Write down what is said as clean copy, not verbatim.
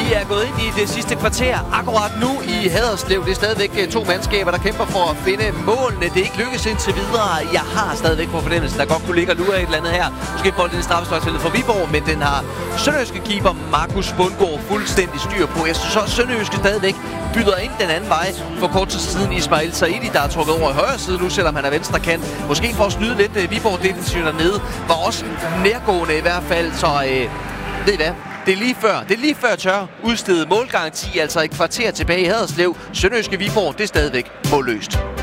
Vi er gået ind i det sidste kvarter akkurat nu i Haderslev. Det er stadigvæk to mandskaber, der kæmper for at finde målene. Det er ikke lykkedes indtil videre. Jeg har stadigvæk på fornemmelse, der godt kunne ligge og lure et eller andet her. Måske bolden i straffesparksfeltet for Viborg, men den har sønderjyske keeper Markus Bundgaard fuldstændig styr på. Jeg synes også, sønderjyske stadigvæk byder ind den anden vej. For kort tid siden Ismail Saidi, der er trukket over i højre side nu, selvom han er venstre kant. Måske for at snyde lidt Viborg defensiven dernede. Var også nærgående i hvert fald, så ved I hvad? Det er lige før tør udstede målgaranti, altså et kvarter tilbage i Haderslev. Sønderjyske Viborg, det er stadigvæk målløst.